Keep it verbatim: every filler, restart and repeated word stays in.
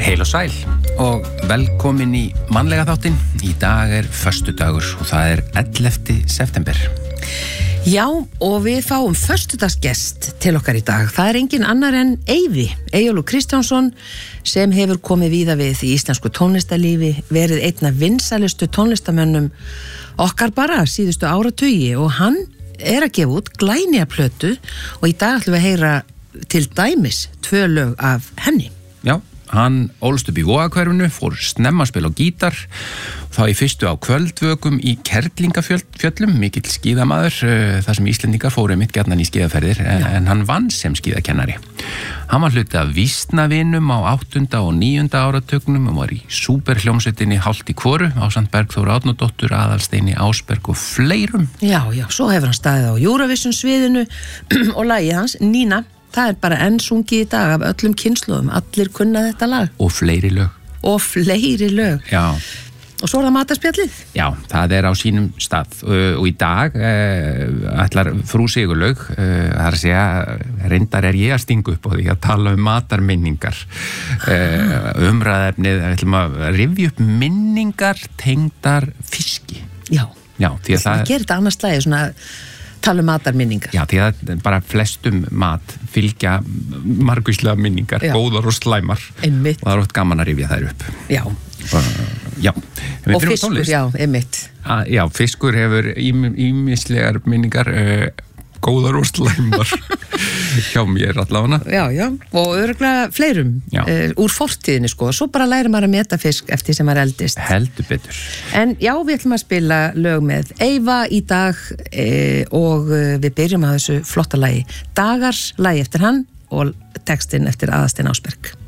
Heil og sæl og velkomin í mannlega þáttinn. Í dag er föstudagur og það er ellefti september. Já, og við fáum föstudagsgest til okkar í dag. Það er engin annar en Eyvi, Eyjólfur Kristjánsson, sem hefur komið víða við í íslensku tónlistarlífi, verið einn af vinsælustu tónlistamönnum okkar bara síðustu áratugi og hann er að gefa út glænýja plötu og í dag ætlum við að heyra til dæmis tvö lög af henni. Já, hann ólst upp í Vogahverfinu, fór snemma að spila á gítar, þá í fyrstu á kvöldvökum í Kerlingafjöllum, mikill skíðamaður, þar sem Íslendingar fóru mitt gjarnan í skíðaferðir, en, en hann vann sem skíðakennari. Hann var hluti af Vísnavinum á áttunda og níunda áratugnum og var í súperhljómsveitinni Hálft í hvoru, ásamt Bergþóru Árnadóttur, Aðalsteini Ásberg og fleirum. Já, já, svo hefur hann staðið á Eurovision sviðinu og lagið hans, Nína. Það er bara enn sungið í dag af öllum kynslóðum, allir kunna þetta lag. Og fleiri lög. Og fleiri lög. Já. Og svo er það matarspjallið. Já, það er á sínum stað og í dag uh, ætlar frú Sigurlaug, uh, það er að segja, reyndar er ég að stinga upp á því að tala um matarminningar. Uh, umræðefnið, við ætlum að rifja upp minningar tengdar fiski. Já. Já, því að það... Það gerir þetta annars slagið svona... tala um matarminningar. Já, því að bara flestum mat fylgja margvíslega minningar, já. Góðar og slæmar. Einmitt. Og það er oft gaman að rifja þær upp. Já. Uh, já. Og fiskur, já, einmitt. Uh, já, fiskur hefur ýmislegar minningar, uh, góðar og slæmar hjá mér allavega. Já, já, og örugglega fleirum uh, úr fortíðinni, sko. Svo bara lærir maður að meta fisk eftir sem maður eldist. Heldur betur. En já, við ætlum að spila lög með Eyva í dag eh, og við byrjum að þessu flotta lagi Dagars, lagi eftir hann og textinn eftir Aðalstein Ásberg.